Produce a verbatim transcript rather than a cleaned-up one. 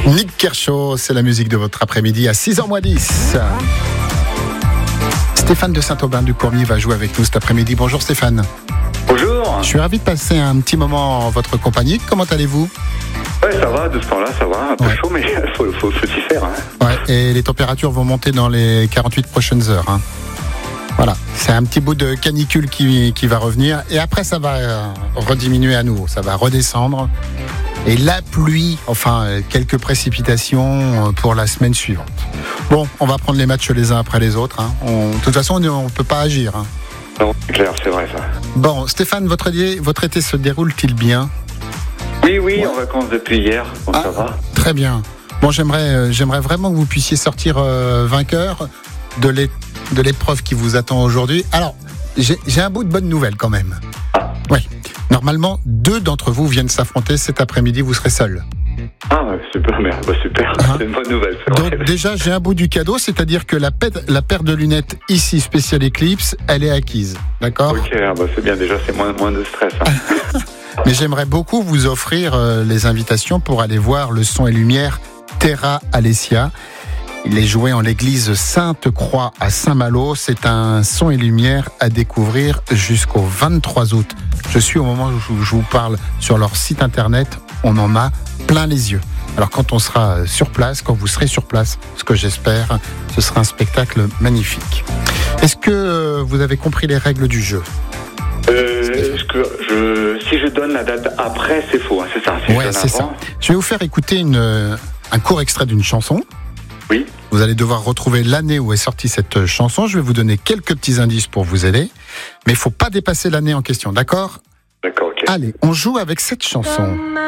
Nick Kershaw, c'est la musique de votre après-midi à six heures moins dix. Stéphane de Saint-Aubin du Courmier va jouer avec nous cet après-midi. Bonjour Stéphane. Bonjour. Je suis ravi de passer un petit moment en votre compagnie. Comment allez-vous ? Ouais, ça va, de ce temps-là, ça va. Un peu Ouais. chaud, mais il faut, faut, faut s'y faire. Hein. Ouais, et les températures vont monter dans les quarante-huit prochaines heures. Hein. Voilà, c'est un petit bout de canicule qui, qui va revenir. Et après, ça va euh, rediminuer à nouveau. Ça va redescendre. Et la pluie, enfin, euh, quelques précipitations euh, pour la semaine suivante. Bon, on va prendre les matchs les uns après les autres. Hein. On, de toute façon, on ne peut pas agir. Hein. Non, c'est clair, c'est vrai ça. Bon, Stéphane, votre été, votre été se déroule-t-il bien ? Oui, oui, Ouais. en vacances depuis hier, donc Ah. ça va. Très bien. Bon, j'aimerais, euh, j'aimerais vraiment que vous puissiez sortir euh, vainqueur de, l'é- de l'épreuve qui vous attend aujourd'hui. Alors, j'ai, j'ai un bout de bonne nouvelle quand même. Oui. Normalement, deux d'entre vous viennent s'affronter cet après-midi. Vous serez seuls. Ah, ouais, super, merde, bah, super. Hein. C'est une bonne nouvelle, c'est vrai. Donc déjà, j'ai un bout du cadeau, c'est-à-dire que la, paire- la paire de lunettes ici, spéciale Eclipse, elle est acquise. D'accord ? Ok, ah, bah, c'est bien, déjà, c'est moins, moins de stress. Hein. Mais j'aimerais beaucoup vous offrir euh, les invitations pour aller voir le son et lumière Terra Alessia. Il est joué en l'église Sainte-Croix à Saint-Malo. C'est un son et lumière à découvrir jusqu'au vingt-trois août. Je suis au moment où je vous parle sur leur site internet. On en a plein les yeux. Alors quand on sera sur place, quand vous serez sur place, ce que j'espère, ce sera un spectacle magnifique. Est-ce que euh, vous avez compris les règles du jeu ? Euh, est-ce que je, si je donne la date après, c'est faux, hein, c'est ça. Si je Ouais, donne c'est ça. avant, Je vais vous faire écouter une, euh, un court extrait d'une chanson. Oui. Vous allez devoir retrouver l'année où est sortie cette chanson. Je vais vous donner quelques petits indices pour vous aider. Mais il ne faut pas dépasser l'année en question, d'accord ? D'accord, ok. Allez, on joue avec cette chanson.